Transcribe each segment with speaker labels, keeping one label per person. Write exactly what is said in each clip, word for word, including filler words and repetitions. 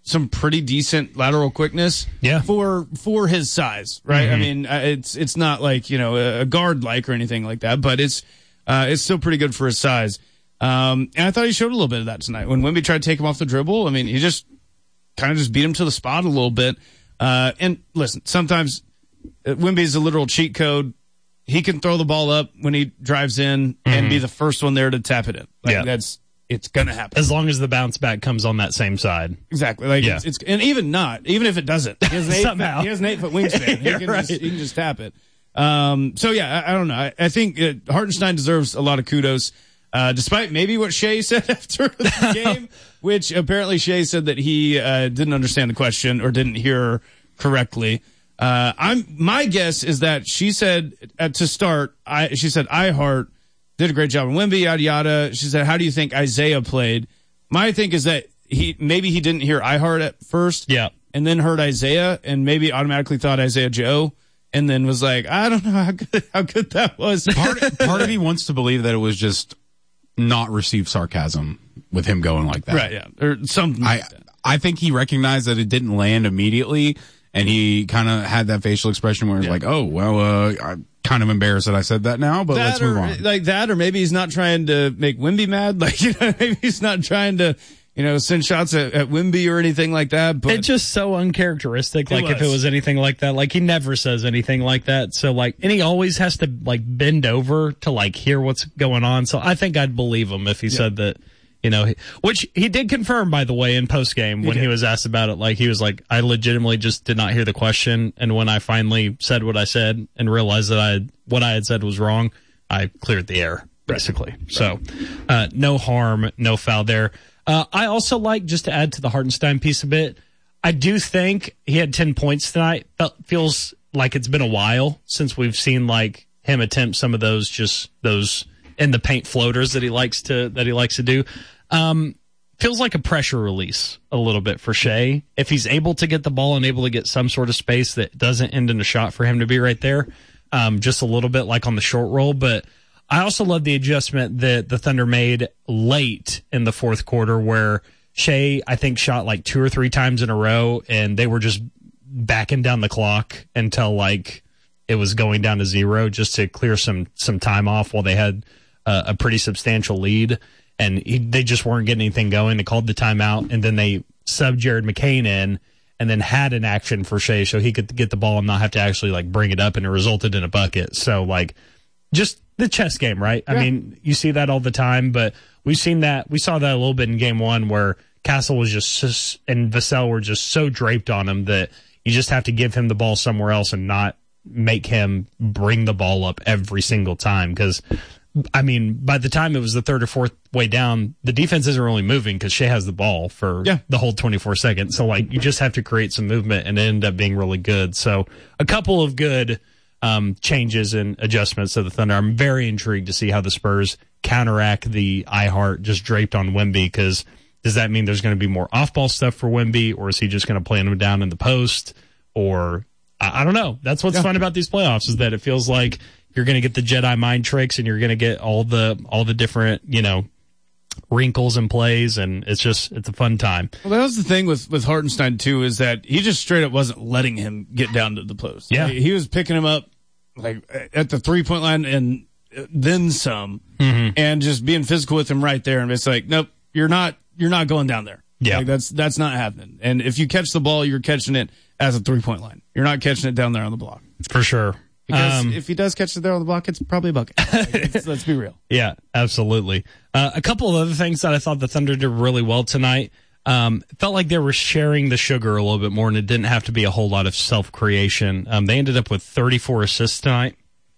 Speaker 1: some pretty decent lateral quickness.
Speaker 2: Yeah.
Speaker 1: For for his size, right?
Speaker 2: Mm-hmm.
Speaker 1: I mean, uh, it's it's not like, you know, a, a guard like or anything like that, but it's uh, it's still pretty good for his size. Um, and I thought he showed a little bit of that tonight when Wemby tried to take him off the dribble. I mean, he just kind of just beat him to the spot a little bit. Uh, and listen, sometimes Wemby's a literal cheat code. He can throw the ball up when he drives in mm-hmm. and be the first one there to tap it in. Like,
Speaker 2: yeah.
Speaker 1: that's, it's gonna happen.
Speaker 2: As long as the bounce back comes on that same side.
Speaker 1: Exactly. Like,
Speaker 2: yeah.
Speaker 1: it's, it's, and even not, even if it doesn't, he has an eight,
Speaker 2: Somehow.
Speaker 1: Foot, he has an eight foot wingspan. He can,
Speaker 2: right.
Speaker 1: just, he can just tap it. Um, so yeah, I, I don't know. I, I think uh, Hartenstein deserves a lot of kudos, uh, despite maybe what Shea said after the game, which apparently Shea said that he, uh, didn't understand the question or didn't hear correctly. Uh, I'm, my guess is that she said uh, to start, I, she said, iHeart did a great job on Wemby, yada, yada. She said, how do you think Isaiah played? My think is that he, maybe he didn't hear iHeart at first.
Speaker 2: Yeah.
Speaker 1: And then heard Isaiah and maybe automatically thought Isaiah Joe and then was like, I don't know how good, how good that was.
Speaker 3: Part, part of me wants to believe that it was just not received sarcasm with him going like that.
Speaker 1: Right. Yeah. Or something
Speaker 3: I,
Speaker 1: like that.
Speaker 3: I think he recognized that it didn't land immediately. And he kind of had that facial expression where he's yeah. like, oh, well, uh, I'm kind of embarrassed that I said that now, but
Speaker 1: that
Speaker 3: let's move
Speaker 1: or,
Speaker 3: on.
Speaker 1: Like that, or maybe he's not trying to make Wemby mad. Like, you know, maybe he's not trying to, you know, send shots at, at Wemby or anything like that. But
Speaker 2: it's just so uncharacteristic. Like,
Speaker 1: was.
Speaker 2: if it was anything like that, like, he never says anything like that. So, like, and he always has to, like, bend over to, like, hear what's going on. So I think I'd believe him if he yeah. said that. You know, which he did confirm, by the way, in post game when he, he was asked about it. Like, he was like, I legitimately just did not hear the question. And when I finally said what I said and realized that I, what I had said was wrong, I cleared the air, basically. Right. So, uh, no harm, no foul there. Uh, I also like, just to add to the Hartenstein piece a bit, I do think he had ten points tonight. Felt, feels like it's been a while since we've seen, like, him attempt some of those, just those, in the paint floaters that he likes to that he likes to do. Um, feels like a pressure release a little bit for Shea. If he's able to get the ball and able to get some sort of space that doesn't end in a shot for him to be right there, um, just a little bit like on the short roll. But I also love the adjustment that the Thunder made late in the fourth quarter where Shea, I think, shot like two or three times in a row, and they were just backing down the clock until like it was going down to zero just to clear some some time off while they had Uh, a pretty substantial lead, and he, they just weren't getting anything going. They called the timeout, and then they subbed Jared McCain in, and then had an action for Shea so he could get the ball and not have to actually like bring it up, and it resulted in a bucket. So like, just the chess game, right? Yeah. I mean, you see that all the time, but we've seen that. We saw that a little bit in game one where Castle was just, just and Vassell were just so draped on him that you just have to give him the ball somewhere else and not make him bring the ball up every single time because. I mean, by the time it was the third or fourth way down, the defense isn't really moving because Shea has the ball for
Speaker 1: yeah.
Speaker 2: the whole twenty-four seconds. So, like, you just have to create some movement and it ended up being really good. So, a couple of good um, changes and adjustments to the Thunder. I'm very intrigued to see how the Spurs counteract the iHeart just draped on Wemby because does that mean there's going to be more off-ball stuff for Wemby or is he just going to play him down in the post? Or, I, I don't know. That's what's yeah. fun about these playoffs is that it feels like you're going to get the Jedi mind tricks and you're going to get all the, all the different, you know, wrinkles and plays. And it's just, it's a fun time.
Speaker 1: Well, that was the thing with, with Hartenstein too, is that he just straight up wasn't letting him get down to the post.
Speaker 2: Yeah.
Speaker 1: Like, he was picking him up like at the three point line and then some
Speaker 2: mm-hmm.
Speaker 1: and just being physical with him right there. And it's like, nope, you're not, you're not going down there.
Speaker 2: Yeah.
Speaker 1: Like, that's, that's not happening. And if you catch the ball, you're catching it as a three point line. You're not catching it down there on the block.
Speaker 2: For sure.
Speaker 1: Because
Speaker 2: um,
Speaker 1: if he does catch it there on the block, it's probably a bucket. Like, let's, let's be real.
Speaker 2: Yeah, absolutely. Uh, a couple of other things that I thought the Thunder did really well tonight. Um, felt like they were sharing the sugar a little bit more, and it didn't have to be a whole lot of self-creation. Um, they ended up with thirty-four assists tonight.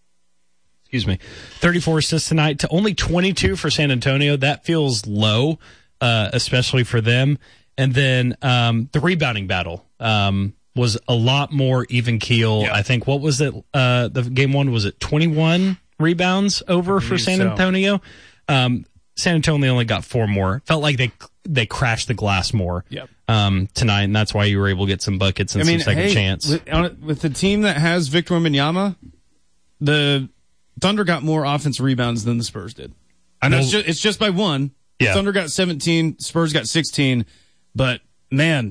Speaker 2: Excuse me. thirty-four assists tonight to only twenty-two for San Antonio. That feels low, uh, especially for them. And then um, the rebounding battle. Um was a lot more even keel. Yeah. I think, what was it? Uh, the game one, was it twenty-one rebounds over for San Antonio? So. Um, San Antonio only got four more. Felt like they they crashed the glass more
Speaker 1: yep.
Speaker 2: um, tonight, and that's why you were able to get some buckets and
Speaker 1: I mean,
Speaker 2: some second
Speaker 1: hey,
Speaker 2: chance.
Speaker 1: With, on, with the team that has Victor Wembanyama, the Thunder got more offensive rebounds than the Spurs did. I know well, it's, just, it's just by one.
Speaker 2: Yeah.
Speaker 1: Thunder got seventeen, Spurs got sixteen, but man,